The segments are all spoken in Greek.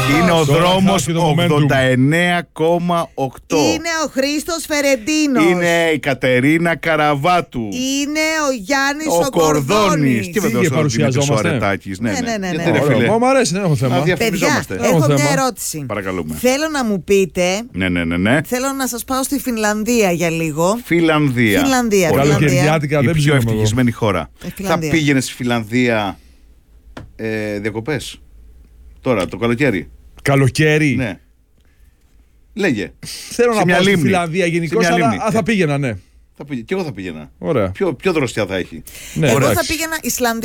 Είναι ο δρόμος 89,8. Είναι ο Χρήστος Φερεντίνος. Είναι η Κατερίνα Καραβάτου. Είναι ο Γιάννης ο Κορδόνης. Τι ίδιοι παρουσιαζόμαστε. Ναι. Μου αρέσει, δεν έχω θέμα. Παιδιά, έχω μια ερώτηση. Παρακαλούμε. Θέλω να μου πείτε. Ναι. Θέλω να σας πάω στη Φινλανδία για λίγο. Φιλανδία. Καλοκαιριάτικα, δεν πιο ψήνω ευτυχισμένη χώρα. Θα Φιλανδία. πήγαινε στη Φιλανδία διακοπές τώρα το καλοκαίρι? Καλοκαίρι. Ναι. Λέγε. Θέλω να πάω στη Φιλανδία γενικώς, αλλά θα πήγαινα, ναι. Και εγώ θα πήγαινα. Ωραία. Πιο δροσιά θα έχει. Ναι, Εγώ εντάξει. θα πήγαινα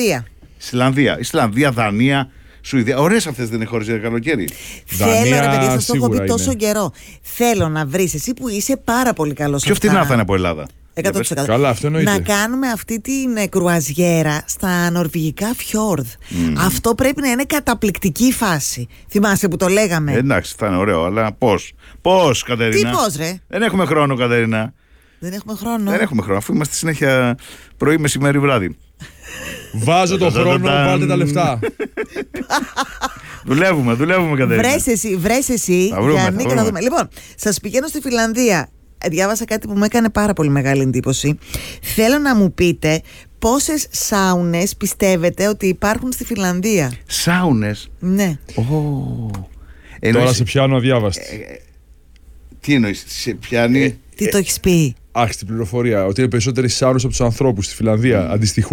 Ισλανδία, Δανία, Σουηδία. Ωραίες αυτές δεν είναι χώρες για καλοκαίρι. Θέλω, ρε παιδί, θα το έχω πει σίγουρα τόσο είναι. καιρό. Θέλω να βρεις εσύ που είσαι πάρα πολύ καλός. Πιο φτηνά θα είναι από Ελλάδα. 100%. Καλά, αυτό εννοείται. Να κάνουμε αυτή την κρουαζιέρα στα νορβηγικά φιόρδ. Αυτό πρέπει να είναι καταπληκτική φάση. Θυμάσαι που το λέγαμε? Εντάξει, θα είναι ωραίο, αλλά πώς, Κατερίνα? Τι πώς, ρε? Δεν έχουμε χρόνο, Κατερίνα. Δεν έχουμε χρόνο. Δεν έχουμε χρόνο, αφού είμαστε συνέχεια πρωί, μεσημέρι, βράδυ. Βάζω το χρόνο, βάλτε τα λεφτά. Δουλεύουμε, Κατερίνα. Βρες εσύ, Θα βρούμε, Γιάννη, θα και θα βρούμε. δούμε. Λοιπόν, σας πηγαίνω στη Φιλανδία. Διάβασα κάτι που μου έκανε πάρα πολύ μεγάλη εντύπωση. Θέλω να μου πείτε πόσες σάουνες πιστεύετε ότι υπάρχουν στη Φιλανδία? Σάουνες. Ναι. Τώρα σε πιάνω αδιάβαστη. Τι εννοείς, σε πιάνει? Τι το έχεις πει? Άχι την πληροφορία ότι είναι περισσότερες σάουνες από τους ανθρώπους στη Φιλανδία.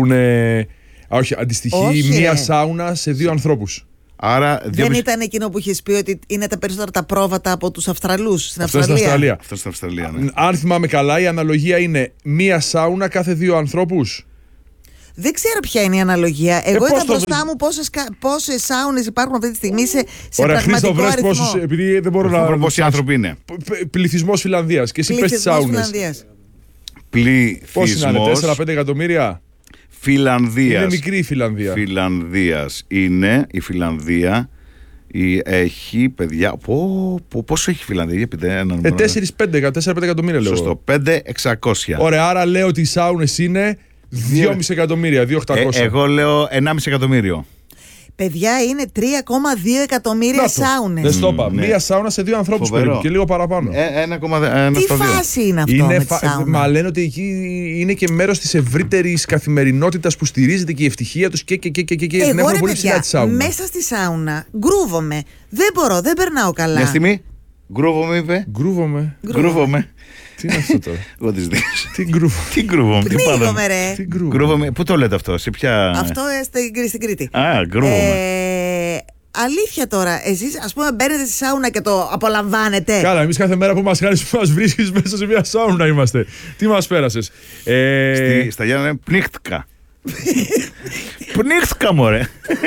Αντιστοιχεί Όχι, μία ρε. σάουνα σε 2 ανθρώπους. Άρα Δεν ήταν εκείνο που είχες πει ότι είναι τα περισσότερα τα πρόβατα από τους Αυστραλούς στην Αυτό είναι στην Αυστραλία? Αυστραλία. Αυτό στην Αυστραλία, ναι. Αν θυμάμαι καλά, η αναλογία είναι μία σάουνα κάθε 2 ανθρώπους. Δεν ξέρω ποια είναι η αναλογία. Εγώ πώς είδα το μπροστά μου πόσες σάουνες υπάρχουν αυτή τη στιγμή σε Ωραία, Χρήστο, πραγματικό βρες αριθμό. πόσους, επειδή δεν μπορώ Θα βρω να... πόσοι άνθρωποι είναι. Πληθυσμός Φιλανδίας και εσύ πες τις Πληθυσμός σάουνες. Φιλανδίας. Πώς είναι, Πληθυσμός 4-5 εκατομμύρια. Φιλανδίας. Είναι μικρή η Φιλανδία. Φιλανδίας είναι η Φιλανδία. Έχει παιδιά. Πόσο έχει η Φιλανδία, για πείτε ένα νούμερο. 4-5 εκατομμύρια λέω. Σωστό, 5.600. Ωραία, άρα λέω ότι οι σάουνες είναι 2,5 εκατομμύρια, 2.800. Εγώ λέω 1,5 εκατομμύριο. Παιδιά, είναι 3,2 εκατομμύρια σάουνες. Δεν στο είπα. Ναι. Μία σάουνα σε 2 ανθρώπους Φοβερό. περίπου και λίγο παραπάνω. 1,1 Τι στο 2. φάση είναι αυτό με τη σάουνα? Μα λένε ότι εκεί είναι και μέρος της ευρύτερης καθημερινότητας που στηρίζεται και η ευτυχία τους και την Εγώ, έχουν ρε πολύ ψηλά παιδιά, τη σάουνα. μέσα στη σάουνα γκρούβομαι. Δεν μπορώ, δεν περνάω καλά. Μια στιγμή. Γκρούβομαι, είπε. Γκρούβομαι. Τι είναι αυτό τώρα? Εγώ τις δεις. Τι γκρούβομαι. Τι γκρούβομαι, τι Πνίγομαι, πάθαμε. ρε. Τι γκρούβομαι. Γκρούβομαι. Πού το λέτε αυτό, σε ποια. Αυτό στην Κρήτη. Α, γκρούβομαι. Αλήθεια τώρα, εσείς ας πούμε μπαίνετε στη σάουνα και το απολαμβάνετε? Καλά, εμείς κάθε μέρα που μας κάνεις που μας βρίσκεις μέσα σε μια σάουνα είμαστε. Τι μας πέρασες? Στα Γιάννα είναι πνίχτηκα. Πνίχτηκα, μωρέ.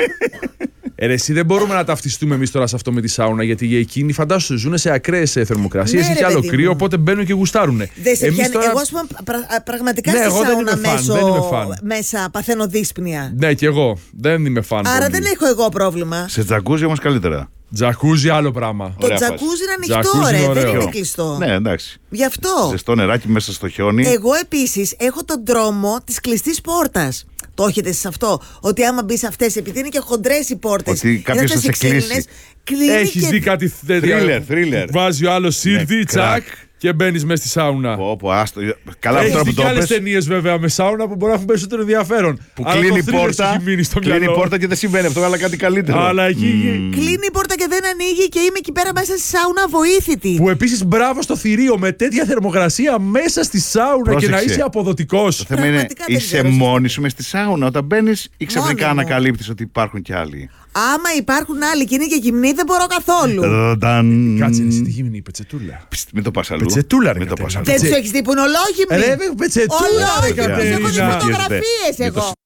Εσύ δεν μπορούμε να ταυτιστούμε εμείς τώρα σε αυτό με τη σάουνα, γιατί για εκείνοι φαντάσου ζουν σε ακραίες θερμοκρασίες, Ναι, ή ρε, και άλλο παιδί κρύο, μου. οπότε μπαίνουν και γουστάρουνε. Δεν σε πιάνει. τώρα... Εγώ ας πούμε πραγματικά Ναι, στη εγώ δεν σάουνα είμαι φαν, δεν είμαι φαν. μέσα παθαίνω δύσπνοια. Ναι, και εγώ. Δεν είμαι φαν. Άρα πολύ. δεν έχω εγώ πρόβλημα. Σε τζακούζι όμως καλύτερα. Τζακούζι άλλο πράγμα. Το Ωραία τζακούζι είναι ανοιχτό, Τζακούζι είναι ρε, δεν ωραίο. είναι κλειστό. Ναι, εντάξει. Γι' αυτό. Ζεστό νεράκι μέσα στο χιόνι. Εγώ επίσης έχω τον τρόμο της κλειστής πόρτας. Το έχετε σε αυτό? Ότι άμα μπει σε αυτές, επειδή είναι και χοντρές οι πόρτες, Ότι κάποιος θα σε κλείσει. Έχεις δει κάτι τέτοιο? Thriller. Βάζει ο άλλος σύρτη, Ναι, τσακ, κρακ. και μπαίνεις μέσα στη σάουνα. Άστο. Καλά, Έχεις τώρα δει που και το άλλες πες. ταινίες βέβαια με σάουνα που μπορεί να έχουν περισσότερο ενδιαφέρον. Που Αλλά κλείνει η το thriller σου πόρτα. έχει μείνει στο Κλείνει η μυαλό. πόρτα και δεν συμβαίνει αυτό, αλλά κάτι καλύτερο. Αλλά εκεί. Κλείνει η πόρτα και δεν ανοίγει και είμαι εκεί πέρα μέσα στη σάουνα βοήθητη. Που επίσης μπράβο στο θηρίο με τέτοια θερμοκρασία μέσα στη σάουνα και να Πρόσεξε. είσαι αποδοτικός. Το θέμα είναι, Πραγματικά δεν είσαι ξέρω. μόνη σου μες στη σάουνα όταν μπαίνεις ή ξαφνικά Μόνη μου. ανακαλύπτεις ότι υπάρχουν κι άλλοι. Άμα υπάρχουν άλλοι και είναι και γυμνοί, δεν μπορώ καθόλου. Κάτσε, εσύ τι γυμνή, πετσετούλα. Μην το πας αλλού. Πετσετούλα, ρε Μην το Κατερίνα. πας αλλού. Δεν του έχει δει που είναι ολόγυμνοι? Ρε, πετσετούλα, ρε Ολόγυμνοι, έχω δει Κατερίνα. φωτογραφίες Μην το εγώ.